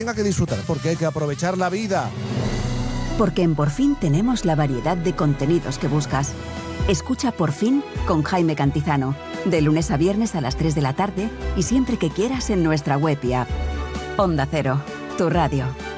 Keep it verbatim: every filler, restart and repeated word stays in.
tenga que disfrutar, porque hay que aprovechar la vida. Porque en Por Fin tenemos la variedad de contenidos que buscas. Escucha Por Fin con Jaime Cantizano, de lunes a viernes a las tres de la tarde y siempre que quieras en nuestra web y app. Onda Cero, tu radio.